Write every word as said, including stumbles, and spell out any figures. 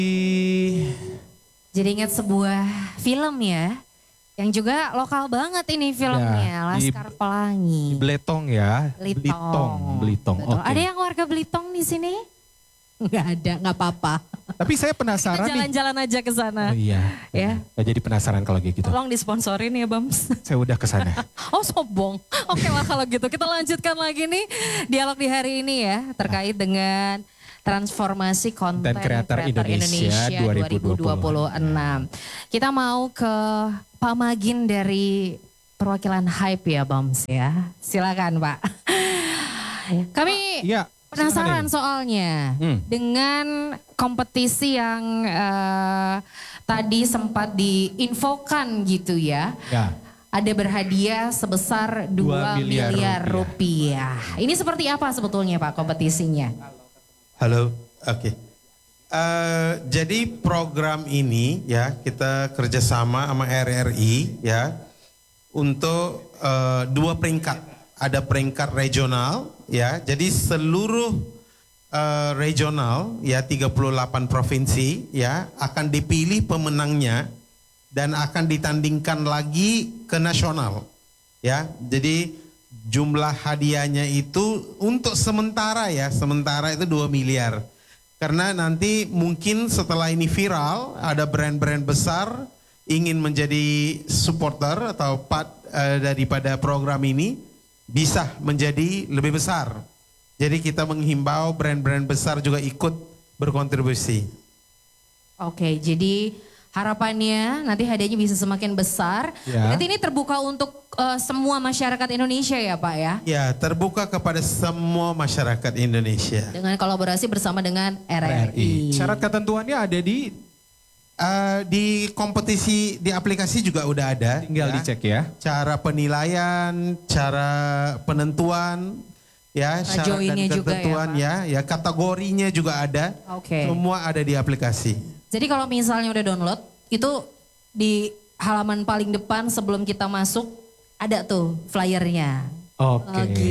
Jadi ingat sebuah film ya, yang juga lokal banget ini filmnya, Ya, Laskar di- Pelangi. Di Beletong ya. Belitong. Belitong. Belitong. Betul. Oke. Ada yang warga Belitong di sini? Enggak ada, nggak apa-apa. Tapi saya Kita penasaran nih. jalan-jalan aja ke sana. Oh iya. Ya. Ya, jadi penasaran kalau kayak gitu. Tolong disponsorin ya Bams. Saya udah ke sana. Oh sombong. Oke lah kalau gitu. Kita lanjutkan lagi nih dialog di hari ini ya. Terkait dengan transformasi konten Dan kreator Indonesia dua ribu dua puluh enam. Kita mau ke Pak Magin dari perwakilan Hype ya Bams ya. Silakan Pak. Kami Iya. penasaran soalnya Hmm. dengan kompetisi yang eh, tadi sempat diinfokan gitu ya. Ya. Ada berhadiah sebesar dua Dua miliar miliar rupiah. Ini seperti apa sebetulnya Pak kompetisinya? Halo, oke. Eh, jadi program ini ya kita kerjasama sama R R I ya untuk eh, dua peringkat. Ada peringkat regional ya. Jadi seluruh eh, regional ya tiga puluh delapan provinsi ya akan dipilih pemenangnya dan akan ditandingkan lagi ke nasional ya. Jadi jumlah hadiahnya itu untuk sementara ya, sementara itu dua miliar. Karena nanti mungkin setelah ini viral, ada brand-brand besar ingin menjadi supporter atau part uh, daripada program ini, bisa menjadi lebih besar. Jadi kita menghimbau brand-brand besar juga ikut berkontribusi. Oke, jadi harapannya nanti hadiahnya bisa semakin besar. Ya. Berarti ini terbuka untuk eh, semua masyarakat Indonesia ya Pak ya? Ya, terbuka kepada semua masyarakat Indonesia. Dengan kolaborasi bersama dengan R R I. Syarat ketentuannya ada di Uh, di kompetisi di aplikasi juga udah ada. tinggal ya. dicek ya. Cara penilaian, cara penentuan, ya Cara syarat dan joinnya juga ya, ketentuan Pak? ya, ya kategorinya juga ada. Oke. Semua ada di aplikasi. Jadi kalau misalnya udah download, itu di halaman paling depan sebelum kita masuk ada tuh flyernya. Oke. Oh,